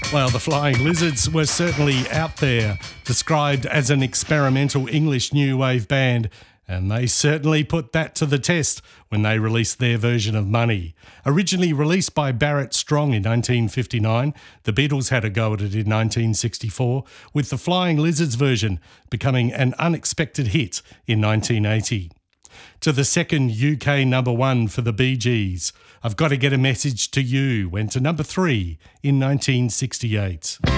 Well, the Flying Lizards were certainly out there, described as an experimental English new wave band, and they certainly put that to the test when they released their version of Money. Originally released by Barrett Strong in 1959, the Beatles had a go at it in 1964, with the Flying Lizards version becoming an unexpected hit in 1980. To the second UK number one for the Bee Gees, I've Got to Get a Message to You went to number 3 in 1968.